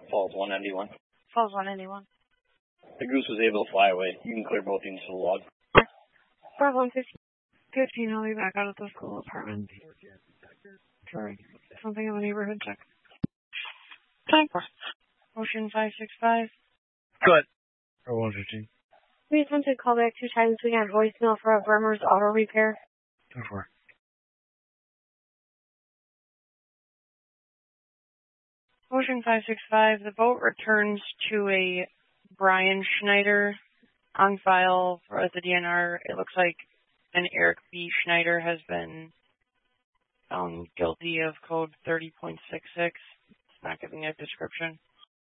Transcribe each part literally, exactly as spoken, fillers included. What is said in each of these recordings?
Falls one ninety-one. Falls one ninety-one. The Goose was able to fly away. You can clear both units to the log. Bravo one fifteen, I'll be back out of the school apartment. Sorry, something in the neighborhood check. Time for Ocean five six five. Good. Or one fifteen. We just want to call back two times. We got voicemail for a Bremer's Auto Repair. Go for it. Ocean five six five, the boat returns to a Brian Schneider on file for the D N R. It looks like an Eric B. Schneider has been found guilty of code thirty point six six. It's not giving a description.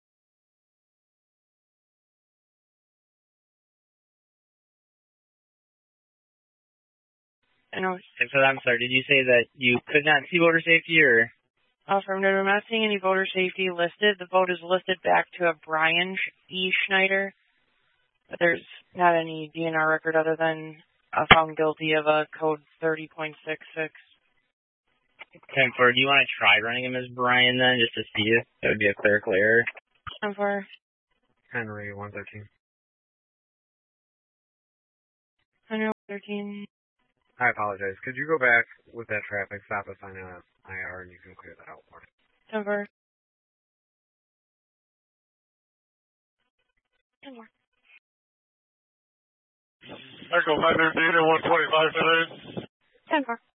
I know. So I'm sorry, did you say that you could not see voter safety or? Affirmative. I'm not seeing any voter safety listed. The vote is listed back to a Brian E. Schneider, but there's not any D N R record other than uh, found guilty of a code thirty point six six. ten four, do you want to try running him as Brian then, just to see if that would be a clerical error? ten four. Henry one thirteen. Henry one thirteen. I apologize. Could you go back with that traffic stop us on uh, I R and you can clear that out for me? ten four. ten four. Echo five fifteen and one twenty-five today. ten four.